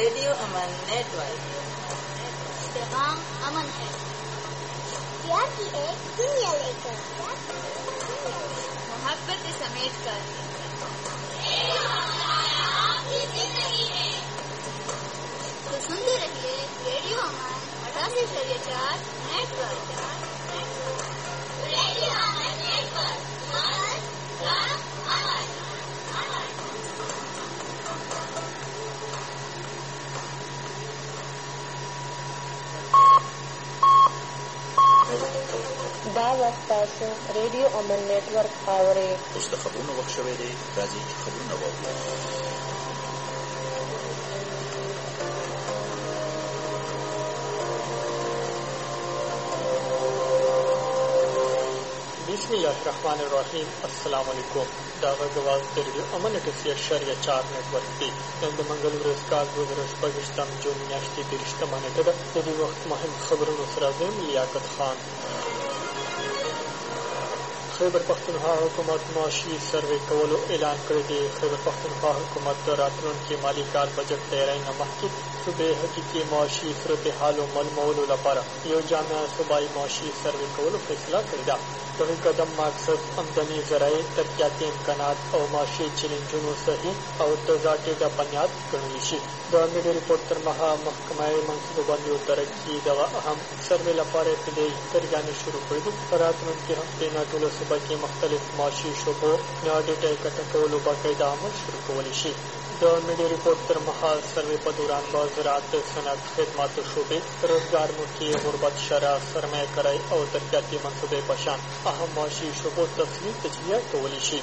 रेडियो अमन नेटवर्क। पैगाम अमन है, प्यार की एक दुनिया लेकर, मोहब्बत समेट कर। तो सुनते रहिए रेडियो अमन 88.4 नेटवर्क। रेडियो अमन नेटवर्क। دا وخت تاسو ریډیو امن نیټورک اورئ. اوس د خبرونو وخت شوی دی. راځئ چې خبرونه واورو. بسم الله الرحمن الرحیم. السلام علیکم. دا غږ د ریډیو امن 88.4 نیټورک دی. نن د منګل ورځ کال 2014 جون میاشتې 30 نیټه ده. د دې وخت مهم خبرونو سره زه لیاقت خان. خیبر پښتونخوا حکومت معاشي سروې کولو اعلان کړی دی. خیبر پښتونخوا حکومت د راتلونکي مالي کال بجټ تیاری نه مخکې صوبې حقیقي معاشي صورتحال معلومولو لپاره یو جامع صوبایي معاشي سروې کولو فیصله کړې ده. دغه قدم مقصد آمدني ذرایع، ترقیاتي امکانات او معاشي چیلنجونو صحیح او تازه ټیټه بنیاد ګڼلی شي. د میډیا ریپورټ تر مخه محکمه منصوبه بندیو ترقي دغه اهم سروې لپاره ابتدایي طریقې شروع کړې دي. په راتلونکي هفتې نه ټوله صوبه کې مختلف معاشي شعبو نه ډیټا اکټه کولو باقاعده عمل شروع کولی شي. د میډیا ریپورټ تر مهال سروې په دوران به زراعت، صنعت، خدماتو شعبې، روزګار موقع، غربت شرح، سرمایه کارۍ او ترقیاتي منصوبې په شان اهم معاشي شعبو تفصیلي تجزیه کولی شي.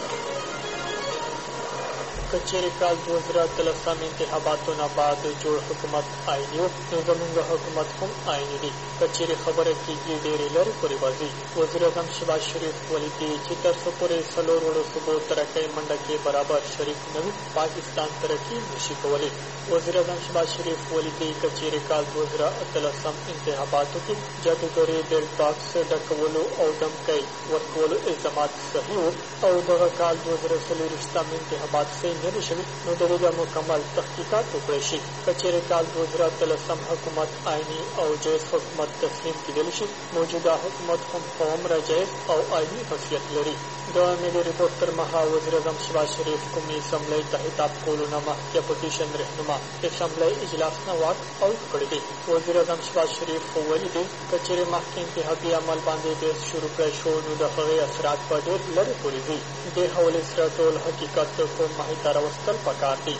که چیرې کال 2013 انتخاباتو نه بعد جوړ حکومت آئیني و، نو زموږ حکومت هم آئیني دی. که چیرې خبره کېږي ډېرې لرې پورې بازي. وزیر اعظم شهباز شریف ولیدي چې تر څو پورې څلور وړو صوبو ترقۍ منډه کې برابر شریک نه وي، پاکستان ترقي نشي کولی. وزیر اعظم شهباز شریف ولیدي که چیرې کال 2013 انتخاباتو کې جادوګري بیلټ باکس ډکولو او دمکۍ ورکولو الزامات صحیح و او دغه کال 2024 انتخابات صحیح نه دي شوي، نو د دې مکمل تحقیقات وکړی شي. که چیرې کال 2013 حکومت آئیني او جایز حکومت تسلیم کېدلی شي، موجوده حکومت هم هومره جایز او آئیني حیثیت لري. د میډیا ریپورټ تر مهال وزیر اعظم شهباز شریف کومې اسمبلۍ ته خطاب کولو نه مخکې اپوزیشن رهنما اسمبلۍ اجلاس نه واک اوټ کړی دی. وزیر اعظم شهباز شریف وویلي دي که چیرې مخکې انتخابي عمل باندې بحث شروع کړی شو، نو د هغې اثرات به ډېر لرې پورې وي. دې حوالې سره ټول حقیقت په مخې ته راوستل پکار دي.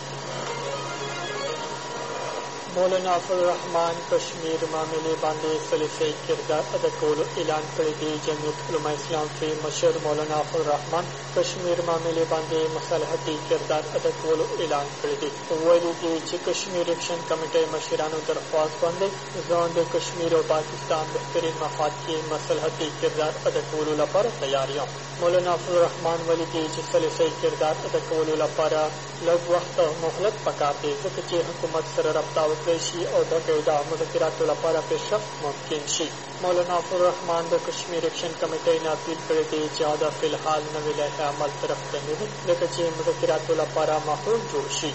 مولانا فضلالرحمن کشمیر معاملې باندې سلیسه کردار ادا کولو اعلان کړی دی. جمعیت علماء اسلام کې مشر مولانا فضلالرحمن کشمیر معاملې باندې مصالحتي کردار ادا کولو اعلان کړی دی. ویلي دي چې کشمیر ایکشن کمیټې مشرانو درخواست باندې ځان د کشمیر او پاکستان بهترین مفاد کې مصالحتي کردار ادا کولو لپاره تیار یم. مولانا فضلالرحمن ویلي دي چې سلیسه کردار ادا کولو لپاره لږ وخت او مهلت پکار دی، ځکه چې حکومت سره رابطه وکړی شي او باقاعده مذاکراتو لپاره پیشرفت ممکن شي. مولانا فضلالرحمن د کشمیر ایکشن کمیټې نه اپیل کړی دی چې دا فلحال نوې لایحه عمل طرف ته نه وي، ځکه چې مذاکراتو لپاره ماحول جوړ شي.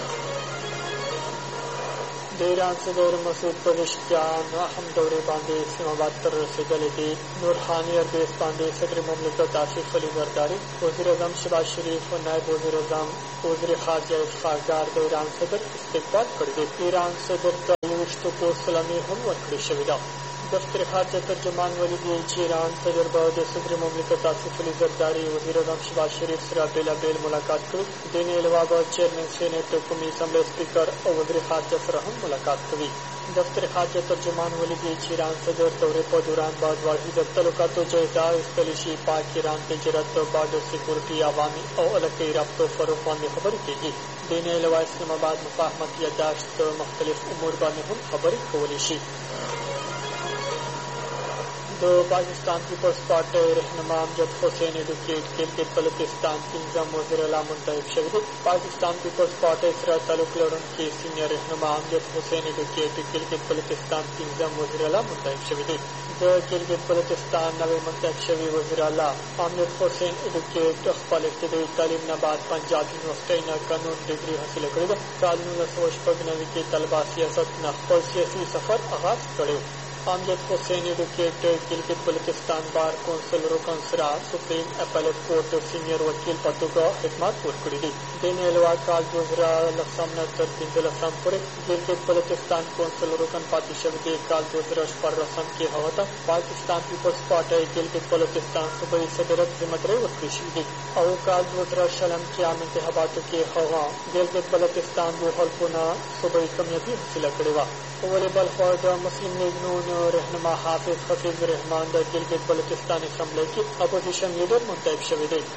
د ایران صدر مسعود پزشکیان اهم دورې باندې اسلام آباد ته رسېدلی دي. نورخاني ایربیس باندې صدر مملکت آصف علي زرداري، وزیر اعظم شهباز شریف او نایب وزیر اعظم وزیر خارجه اسحاق ډار د ایران صدر استقبال کړی دی. ایران صدر ته 20 پوسټ سلامي هم ورکړې شوې ده. دفتر خارجه ترجمان ویلي دي چې ایران صدر به د صدر مملکت آصف علي زرداري، وزیر اعظم شهباز شریف سره بېلابېل ملاقات کړي. دې نه علاوه به چیرمن سینټ، قومي اسمبلۍ سپیکر او وزیر خارجه سره هم ملاقات کوي. دفتر خارجه ترجمان ویلي دي چې ایران صدر دورې په دوران به واحد تعلقاتو جایزه اخیستلی شي. پاک ایران تجارت، بارډر سکیورټي، عوامي او علاقايي رابطو فروغ باندې خبرې کېږي. دې نه علاوه اسلام آباد مفاهمت یادداشت مختلف امور باندې هم خبرې کولی شي. د پاکستان پیپلز پارټي رهنما امجد حسین ایډوکیټ کرکټ بلوچستان پنځم وزیر اعلی منتخب شوی دی. پاکستان پیپلز پارټي سره تعلق لرونکي سینیئر رهنما امجد حسین ایډوکیټ کرکټ بلوچستان پنځم وزیر اعلی منتخب شوی دی. د کرکټ بلوچستان نوی منتخب شوی وزیر اعلی امجد حسین ایډوکیټ خپل ابتدایي تعلیم نه بعد پنجاب یونیورسيټي نه قانون ډیګري حاصله کړې ده. کال 1996 کې طلبه سیاست نه خپل سیاسي سفر آغاز کړی. امجد حسین ایډوکیټ کرکټ بلوچستان بار کونسل رکن سره سپریم اپیلیټ کورټ سینیئر وکیل په توګه خدمات ورکړي دي. د دې علاوه کال 2010 نه تر 2015 پورې کرکټ بلوچستان کونسل رکن پاتې شوی دی. کال 2014 کې هغه ته پاکستان پیپلز پارټي کرکټ بلوچستان صوبایي صدرت ذمہداري ورکړل شوې ده او کال 2016 کې عام انتخاباتو کې هغه کرکټ بلوچستان د حلقونه صوبایي کمیټې حاصله کړې وه. په ولې خوا د مسلم لیگ نون رهنما حافظ حفیظ رحمان د کرکټ بلوچستان اسمبلی کې اپوزیشن لیډر منتخب شوی دی.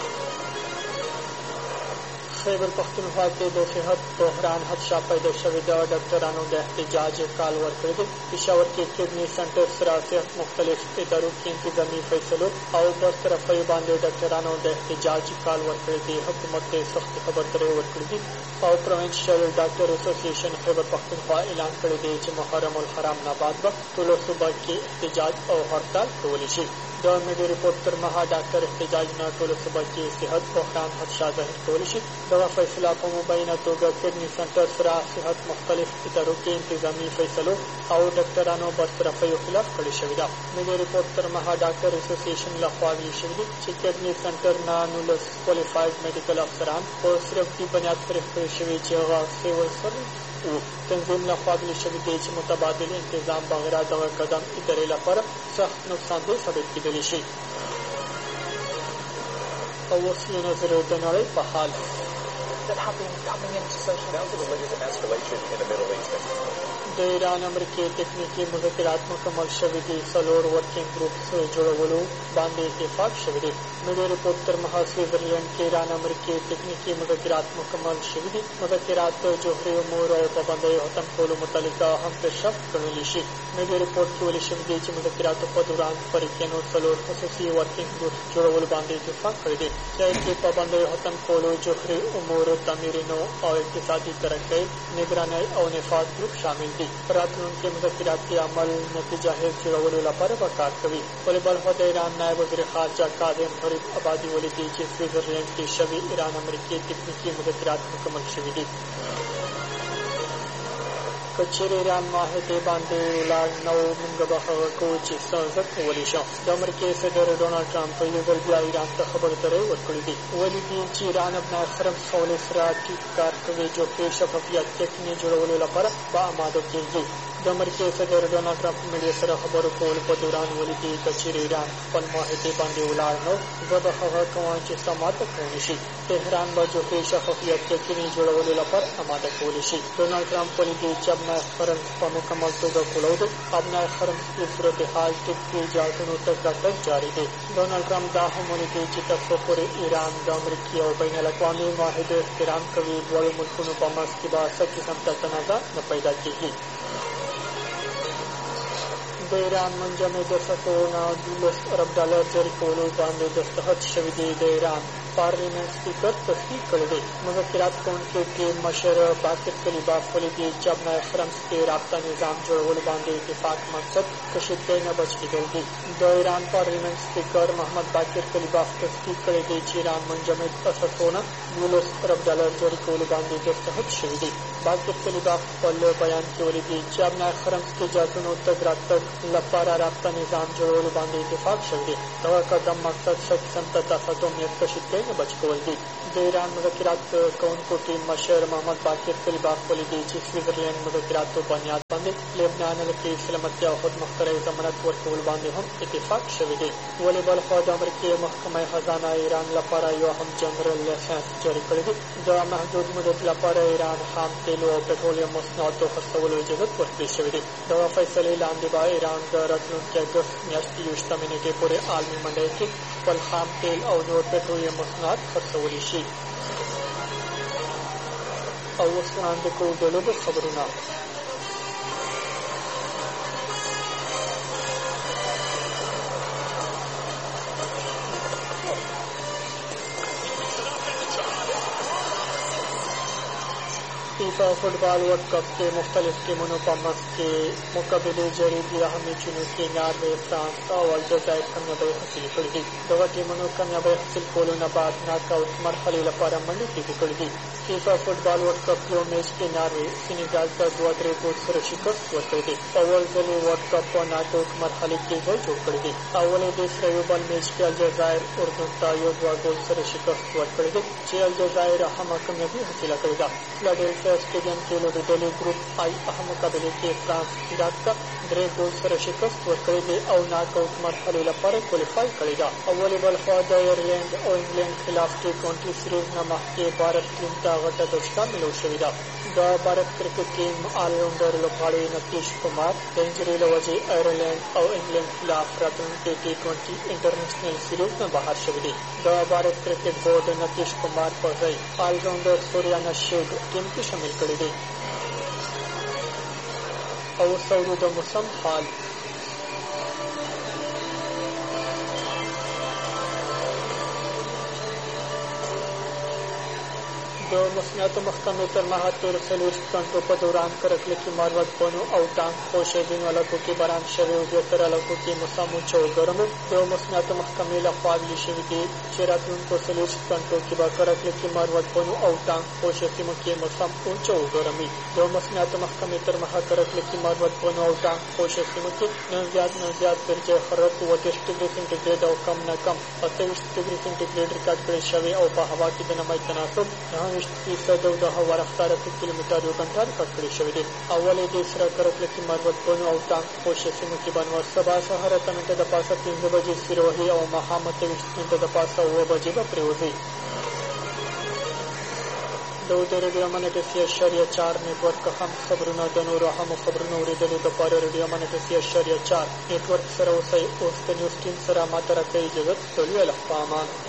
خیبر پختونخوا کې د صحت بحران حادثه پیدا شوې ده. ډاکټرانو د احتجاج کال ورکړی دی. پېښور کې کډني سنټر سره صحت مختلف ادارو کې انتظامي فیصلو او برطرفۍ باندې ډاکټرانو د احتجاج کال ورکړی دی. حکومت ته سخت خبرداری ورکړې دي او پروینشل ډاکټر اسوسییشن خیبر پختونخوا اعلان کړی دی چې محرم الحرام نه بعد به ټولو صوبه کې احتجاج او هړتال کولی شي. د میډیا ریپورټ تر مها ډاکټر احتجاج نه ټولو صوبه کې صحت بحران حادثه ظاهر کولی شي. دغه فیصله په مبینه توګه کډني سنټر سره صحت مختلف ادارو کې انتظامي فیصلو او ډاکټرانو برطرفیو خلاف کړې شوې ده. میډیا ریپورټ تر مها ډاکټر اسوسییشن لخوا ویل شوي دي چې کډني سنټر نه 19 کوالیفاید میډیکل افسران په صرف دې بنیاد پرې کړی شوي چې هغه سیول سروس تنظیم لخوا ویل شوي دي چې متبادل انتظام بغیر دغه قدم ادارې لپاره سخت نقصاندې ثابت کېدلی شي. او اوس یې نظر د نړۍ په حال that have been coming into social now to the latest escalation in the Middle East. د ایران امریکې تکنیکي مذاکرات مکمل شوي دي. څلور ورکینګ ګروپس جوړولو باندې اتفاق شوی دی. میډیا ریپورټ تر مها سویټزرلینډ کې ایران امریکې تکنیکي مذاکرات مکمل شوي دي. مذاکرات د جوهري امور او پابندیو ختم کولو متعلقه هم پیشرفت ګڼلی شي. میډیا ریپورټ کې ویل شوي دي چې مذاکراتو په دوران فریقینو څلور خصوصي ورکینګ ګروپس جوړولو باندې اتفاق کړی دی چې پابندیو ختم کولو، جوهري امور، تعمیرینو او اقتصادي ترقۍ، نگرانۍ او نفاذ ګروپ شامل دي. راتلونکي مذاکرات کې عمل نتیجه هیڅ جوړولو لپاره به کار کوي. ولې بل خوا د ایران نایب وزیر خارجه کاظم غریب آبادي ویلي دي چې سویټزرلینډ کې شوي ایران امریکې تکنیکي مذاکرات مکمل شوي دي. که چیرې ایران معاهدې باندې ولاړ نه و، موږ به هغه کوو چې څه زه کولی شم. د امریکې صدر ډونالډ ټرمپ یو ځل بیا ایران ته خبرداری ورکړې دي. ویلي دي چې ایران ابنای خرم سولې سره ټیټ کار کوي، جو کې شفافیت ټکني جوړولو لپاره به آماده کېږي. د امریکې صدر ډونالډ ټرمپ میډیا سره خبرو کولو په دوران ویلي دي که چیرې ایران خپل معاهدې باندې ولاړ نه و، زه به هغه کوم چې څه ماته کولی شي. تهران به جو کې شفافیت ټکني جوړولو لپاره آماده کولی شي. ډونالډ ټرمپ ویلي دي چې ابنای خرم په مکمل توګه کولو دی. ابنای خرم کې صورتحال ټیټ جهاتونو تک راتګ جاري دی. ډونالډ ټرمپ دا هم ویلي دي چې تر څو پورې ایران د امریکې او بین الاقوامي معاهدو احترام کوي، دواړو ملکونو په منځ کې به څه قسم ته تنازع نه پیدا کېږي. د ایران منجمد سطحونه $12 ارب جاری کولو باندې دستخط شوي دي. د ایران پارلیمنت سپیکر تصدیق کړی دی. مذاکرات کوونکي کې مشر باقر کلیباف ویلي دي چې ابنای خرمز کې رابطه نظام جوړولو باندې اتفاق مقصد کشیدګۍ نه بچ کېدل دي. د ایران پارلیمنت سپیکر محمد باقر کلیباف تصدیق کړی دی چې ایران منجمد سطحونه $12 ارب جاری کولو باندې دستخط شوي دي. باقر کلیباف خپل بیان کې ویلي دي چې ابنای خرمز کې جهاتونو تګ راتګ لپاره رابطه نظام جوړولو باندې اتفاق شوی دی. دغه قدم مقصد څه قسم ته تصادمیت کشیدګۍ نه بچ کول دي. د ایران مذاکرات کوونکو ټیم مشر محمد باقر کلیباف ویلي دي چې سویټزرلینډ مذاکراتو بنیاد باندې لبنان کې سلامتیا او خودمختارۍ ضمانت ورکول باندې هم اتفاق شوی دی. ولې بل خوا د امریکې محکمه خزانه ایران لپاره یو هم جنرال لایسنس جاري کړی دی. د محدود مدت لپاره ایران خام تیلو او پټرولیم مصنوعاتو خرڅولو اجازه ورکړل شوې ده. دغه فیصلې لاندې به ایران د راتلونکي اګست میاشتې 28 نیټې پورې عالمي منډۍ کې خپل خام تیل او نور پټرولیم مصنوعات خرڅولی شي. او اوس وړاندې کوو د لوبو خبرونه. FIFA football world cup के मुख्तलिफ टीमों पर मस के मुकाबले जरी भी अहमी चुनू के नार में फ्रांस और अल्जायर कामयाबी हासिल करेगी। दो टीमों कामयाबी हासिल कोलों बाद नॉकआउट मरहले लपारा मंडी की करेगी। फीफा फुटबॉल वर्ल्ड कप के मैच के नार में सेनेगाल का 2-3 गोल से शिकस्त करेगी। अव्वल जली वर्ल्ड कप और नॉकआउट मरहले के गोल जोड़ करेगी। अव्वल देश बल मैच के अल्जायर उर्दू तायो 2 गोल से शिकस्त करेगी। अल्जायर अहम कामयाबी हासिल करेगा। फिलाडेल्फिया स्टेडियम के लोडेली ग्रुप आई अहम मुकाबले के फ्रांस इराक का 3 गोल से शिकस्त करेगी और नॉकआउट मरहले पर क्वालिफाई करेगा। अव्वल बल आयरलैंड और इंग्लैंड खिलाफ T20 सीरीज नमा के भारत टीम का गटा दस्ता मिलो शविदा। भारत क्रिकेट टीम ऑलराउंडर लोपाड़ी नीतीश कुमार इंजरी वजह आयरलैंड और इंग्लैंड खिलाफ रातों के T20 इंटरनेशनल सीरीज में बाहर शविदी। भारत क्रिकेट बोर्ड नीतीश कुमार पर ऑलराउंडर सूर्याना शेख टीम की शामिल करेगी। और सऊदी मौसम हाल मसनत महकमे तर महातुर सलूस कंटो पर दौरान करकले की मारवत बोनो और टांग खोशे दिन वाला की बरान शवे उजतर अलगो की मुसामु चौ गरम दो मसनत महकमे लफाजली शविदी चेरातुन को सलूस कंटो की बा करकले की मारवत बोनो और टांग खोशे सिम के मुसाम ऊंचो गरमी दो मसनत महकमे तर महा करकले की मारवत बोनो और टांग खोशे सिम के नजियात दर्जे हरत 30 डिग्री सेंटीग्रेड और कम न कम 23 डिग्री सेंटीग्रेड रिकॉर्ड करे शवे और हवा की दनमाई तनासब हवा रफ्तार किलोमीटर घंटा रिकॉर्ड करे शविदी। अव्वल दूसरा करकले की मारवत बोनो और टांग खोशे सिम की बनवर सबा सहारा तमित दपासा 3 बजे सिरोही और महामत दपासा 9 बजे बप्रेवजी दौद रेडियो मनटसी 4 नेटवर्क हम खबरना दनोर हम खबरनो रेडियो दपार रेडियो मनटसी 4 नेटवर्क सरवसई ओस्त न्यूज टीम सरा मातरा कई जगत तोलिया लफामान